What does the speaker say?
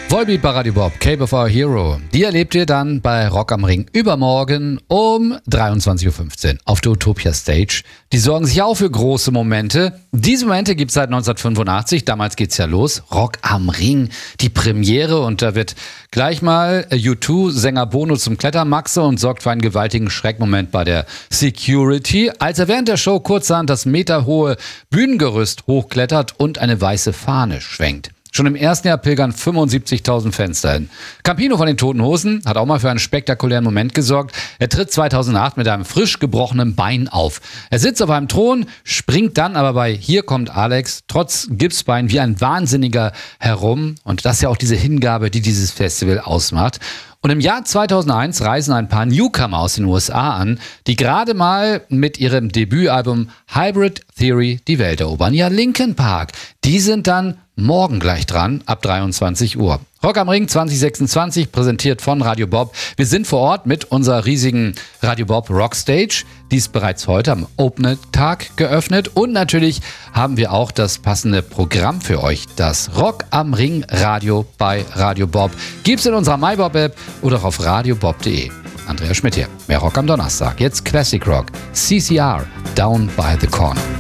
Volbeat bei Radio Bob, Cape of Our Hero. Die erlebt ihr dann bei Rock am Ring übermorgen um 23.15 Uhr auf der Utopia Stage. Die sorgen sich auch für große Momente. Diese Momente gibt es seit 1985, damals geht's ja los. Rock am Ring, die Premiere, und da wird gleich mal U2-Sänger Bono zum Klettermaxe und sorgt für einen gewaltigen Schreckmoment bei der Security, als er während der Show kurzerhand das meterhohe Bühnengerüst hochklettert und eine weiße Fahne schwenkt. Schon im ersten Jahr pilgern 75.000 Fans dahin. Campino von den Toten Hosen hat auch mal für einen spektakulären Moment gesorgt. Er tritt 2008 mit einem frisch gebrochenen Bein auf. Er sitzt auf einem Thron, springt dann aber bei Hier kommt Alex trotz Gipsbein wie ein Wahnsinniger herum. Und das ist ja auch diese Hingabe, die dieses Festival ausmacht. Und im Jahr 2001 reisen ein paar Newcomer aus den USA an, die gerade mal mit ihrem Debütalbum Hybrid Theory die Welt erobern. Ja, Linkin Park, die sind dann morgen gleich dran, ab 23 Uhr. Rock am Ring 2026, präsentiert von Radio Bob. Wir sind vor Ort mit unserer riesigen Radio Bob Rockstage. Die ist bereits heute am Open-Tag geöffnet. Und natürlich haben wir auch das passende Programm für euch. Das Rock am Ring Radio bei Radio Bob gibt's in unserer MyBob-App oder auch auf radiobob.de. Andrea Schmidt hier. Mehr Rock am Donnerstag. Jetzt Classic Rock. CCR, Down by the Corner.